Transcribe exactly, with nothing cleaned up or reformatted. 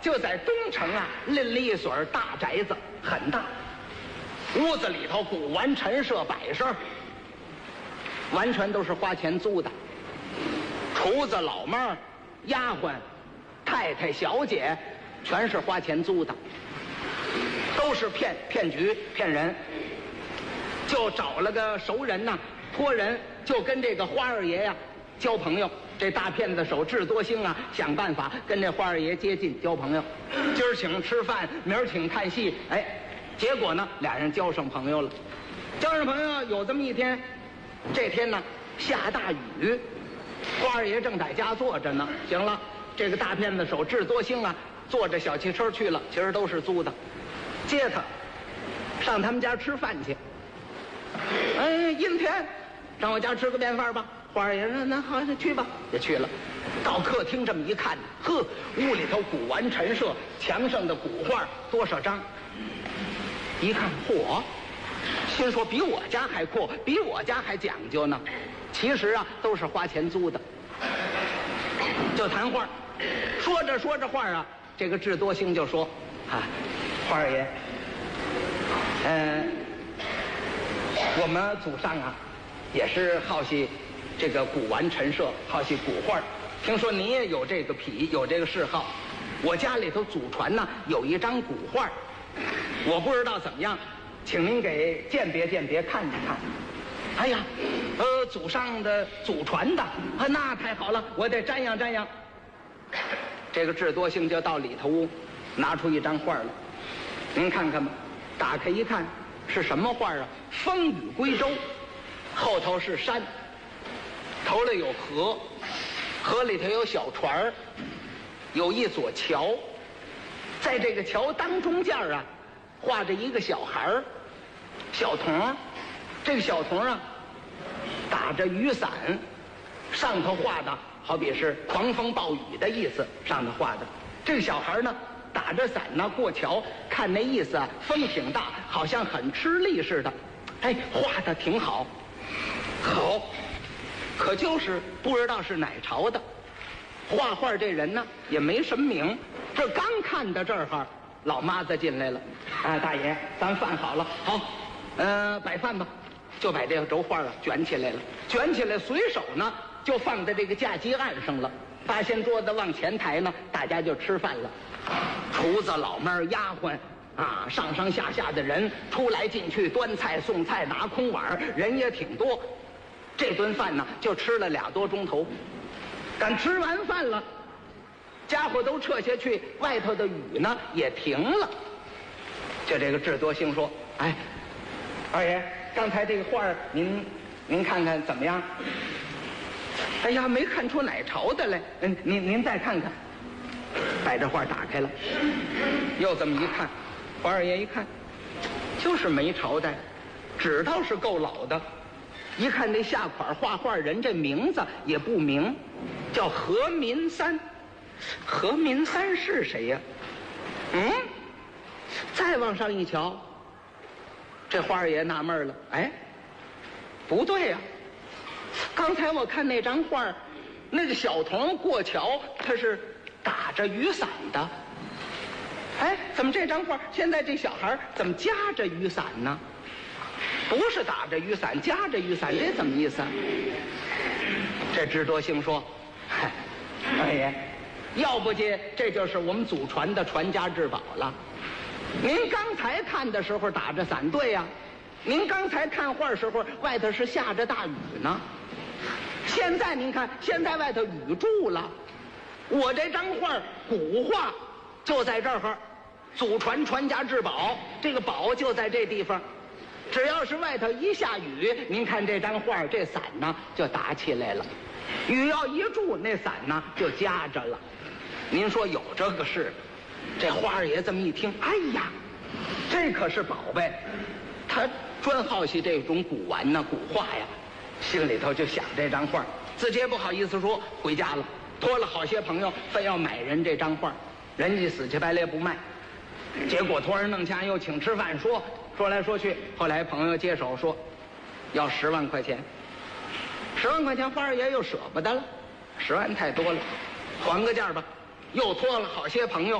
就在东城啊，拎了一所大宅子，很大。屋子里头古玩陈设摆设，完全都是花钱租的。厨子、老妹儿、丫鬟、太太、小姐，全是花钱租的，都是骗骗局骗人。就找了个熟人呐，托人就跟这个花二爷呀交朋友。这大骗子手智多星啊，想办法跟这花二爷接近交朋友。今儿请吃饭，明儿请看戏，哎，结果呢，俩人交上朋友了。交上朋友有这么一天，这天呢下大雨，花二爷正在家坐着呢。行了，这个大骗子手智多星啊，坐着小汽车去了，其实都是租的，接他上他们家吃饭去。哎，阴天，上我家吃个便饭吧。花二爷说：“那好，那去吧。”也去了。到客厅这么一看，呵，屋里头古玩陈设，墙上的古画多少张？一看，嚯！心说比我家还阔，比我家还讲究呢。其实啊，都是花钱租的。就谈话，说着说着话啊，这个智多星就说：“啊，花二爷，嗯、呃，我们祖上啊，也是好戏。”这个古玩陈设，好戏古画，听说您也有这个癖，有这个嗜好。我家里头祖传呢有一张古画，我不知道怎么样，请您给鉴别鉴别看一看。哎呀，呃，祖上的祖传的，啊，那太好了，我得瞻仰瞻仰。这个智多星就到里头屋，拿出一张画来，您看看吧。打开一看，是什么画啊？风雨归舟，后头是山。头里有河，河里头有小船儿，有一座桥，在这个桥当中间啊，画着一个小孩儿，小童。这个小童啊，打着雨伞，上头画的好比是狂风暴雨的意思，上头画的。这个小孩呢，打着伞呢过桥，看那意思啊，风挺大，好像很吃力似的。哎，画的挺好，好。可就是不知道是哪朝的，画画这人呢也没什么名。这刚看到这儿哈，老妈子进来了，啊，大爷，咱饭好了，好，呃，摆饭吧，就把这个轴画啊卷起来了，卷起来随手呢就放在这个架基案上了。八仙桌子往前抬呢，大家就吃饭了。厨子、老妹儿、丫鬟啊，上上下下的人出来进去，端菜送菜，拿空碗，人也挺多。这顿饭呢，就吃了俩多钟头。赶吃完饭了，家伙都撤下去，外头的雨呢也停了。就这个智多星说：“哎，二爷，刚才这个画您您看看怎么样？”哎呀，没看出哪朝的来。嗯，您您再看看。把这画打开了，又这么一看，花二爷一看，就是没朝代，纸倒是够老的。一看这下款画画人，这名字也不明，叫何民三。何民三是谁呀？嗯，再往上一瞧，这花二爷纳闷了，哎，不对呀、啊，刚才我看那张画，那个小童过桥，他是打着雨伞的。哎，怎么这张画现在这小孩怎么夹着雨伞呢？不是打着雨伞，夹着雨伞，这怎么意思啊？这智多星说：“嗨，二爷，要不接这就是我们祖传的传家之宝了。您刚才看的时候打着伞，对呀、啊，您刚才看画时候外头是下着大雨呢。现在您看，现在外头雨住了。我这张画古画就在这儿，祖传传家之宝，这个宝就在这地方。”只要是外头一下雨，您看这张画，这伞呢就打起来了；雨要一住，那伞呢就夹着了。您说有这个事？这花二爷这么一听，哎呀，这可是宝贝！他专好奇这种古玩呢、古画呀，心里头就想这张画，自己也不好意思说，回家了，托了好些朋友，非要买人这张画，人家死乞白赖不卖。结果托人弄掐，又请吃饭，说说来说去，后来朋友接手说要十万块钱，十万块钱花二爷又舍不得了，十万太多了，还个价吧。又托了好些朋友，